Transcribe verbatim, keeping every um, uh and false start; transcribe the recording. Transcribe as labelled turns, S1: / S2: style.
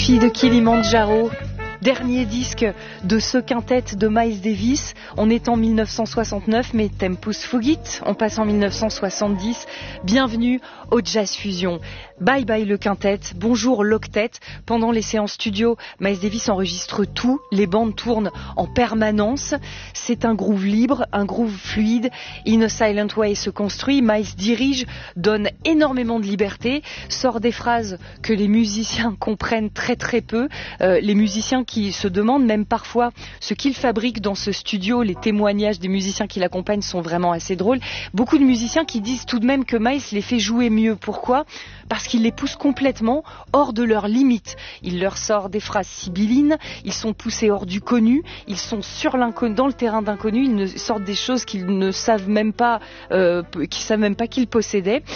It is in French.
S1: Fille de Kilimandjaro, dernier disque de ce quintet de Miles Davis. On est en mille neuf cent soixante-neuf, mais Tempus Fugit, on passe en mille neuf cent soixante-dix. Bienvenue au Jazz Fusion. Bye bye le quintet, bonjour l'octet. Pendant les séances studio, Miles Davis enregistre tout, les bandes tournent en permanence. C'est un groove libre, un groove fluide. In a Silent Way se construit, Miles dirige, donne énormément de liberté, sort des phrases que les musiciens comprennent très très peu. Euh, les musiciens qui se demandent même parfois ce qu'il fabrique dans ce studio. Les témoignages des musiciens qui l'accompagnent sont vraiment assez drôles. Beaucoup de musiciens qui disent tout de même que Miles les fait jouer mieux. Pourquoi ? Parce qu'il les pousse complètement hors de leurs limites. Il leur sort des phrases sibyllines, ils sont poussés hors du connu, ils sont sur l'inconnu, dans le terrain d'inconnu, ils ne sortent des choses qu'ils ne savent même pas, euh, qu'ils savent même pas qu'ils possédaient.